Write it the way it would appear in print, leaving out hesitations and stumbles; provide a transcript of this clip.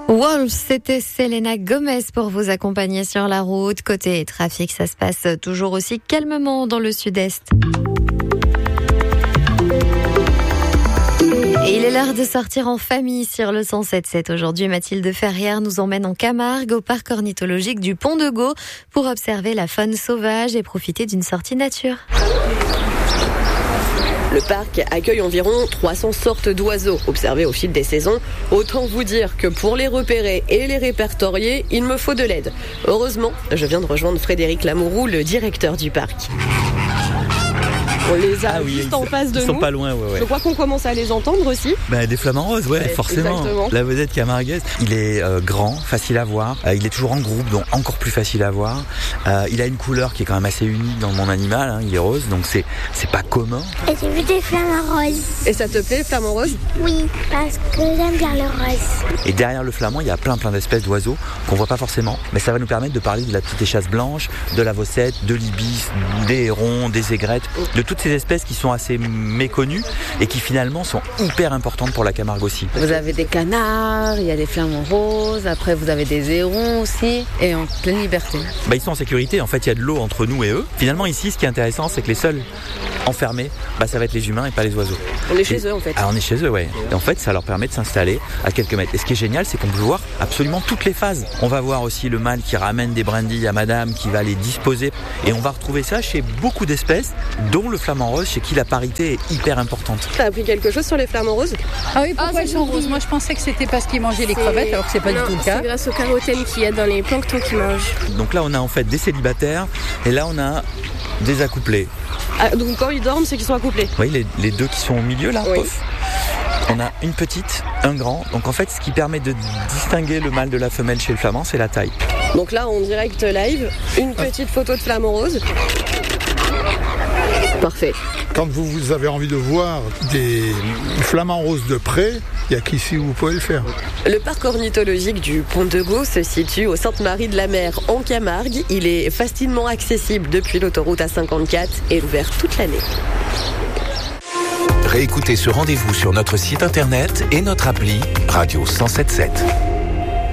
Wolf, c'était Selena Gomez pour vous accompagner sur la route. Côté trafic, ça se passe toujours aussi calmement dans le sud-est. Et il est l'heure de sortir en famille sur le 107.7. Aujourd'hui, Mathilde Ferrière nous emmène en Camargue, au parc ornithologique du Pont de Gau, pour observer la faune sauvage et profiter d'une sortie nature. Le parc accueille environ 300 sortes d'oiseaux observés au fil des saisons. Autant vous dire que pour les repérer et les répertorier, il me faut de l'aide. Heureusement, je viens de rejoindre Frédéric Lamourou, le directeur du parc. On les a juste en face de nous. Ils sont pas loin, ouais. Je crois qu'on commence à les entendre aussi. Des flamants roses, forcément. Exactement. La vedette camarguaise. Il est grand, facile à voir. Il est toujours en groupe, donc encore plus facile à voir. Il a une couleur qui est quand même assez unique dans le monde animal. Il est rose, donc c'est pas commun. Et j'ai vu des flamants roses. Et ça te plaît, les flamants roses ? Oui, parce que j'aime bien le rose. Et derrière le flamand, il y a plein d'espèces d'oiseaux qu'on voit pas forcément. Mais ça va nous permettre de parler de la petite échasse blanche, de la vossette, de l'ibis, des hérons, des aigrettes, de toutes ces espèces qui sont assez méconnues et qui finalement sont hyper importantes pour la Camargue aussi. Vous avez des canards, il y a des flamants roses, après vous avez des hérons aussi, et en pleine liberté. Ils sont en sécurité, en fait il y a de l'eau entre nous et eux. Finalement ici, ce qui est intéressant, c'est que les seuls enfermés, ça va être les humains et pas les oiseaux. On est chez eux en fait. On est chez eux, ouais. Et en fait, ça leur permet de s'installer à quelques mètres. Et ce qui est génial, c'est qu'on peut voir absolument toutes les phases. On va voir aussi le mâle qui ramène des brindilles à madame, qui va les disposer. Et on va retrouver ça chez beaucoup d'espèces, dont le flamant rose, chez qui la parité est hyper importante. T'as appris quelque chose sur les flamants roses ? Ah oui, pourquoi ils sont roses ? Moi je pensais que c'était parce qu'ils mangeaient les crevettes, alors que c'est pas du tout le cas. C'est grâce au carotène qu'il y a dans les planctons qu'ils mangent. Donc là, on a en fait des célibataires, et là, on a des accouplés. Donc quand ils dorment, c'est qu'ils sont accouplés. Oui, les deux qui sont au milieu là. Oui. On a une petite, un grand. Donc en fait, ce qui permet de distinguer le mâle de la femelle chez le flamand, c'est la taille. Donc là, en direct live, une petite photo de flamant rose. Parfait. Quand vous avez envie de voir des flamants roses de près, il n'y a qu'ici où vous pouvez le faire. Le parc ornithologique du Pont de Gau se situe au Sainte-Marie-de-la-Mer en Camargue. Il est facilement accessible depuis l'autoroute A54 et ouvert toute l'année. Réécoutez ce rendez-vous sur notre site internet et notre appli Radio 107.7.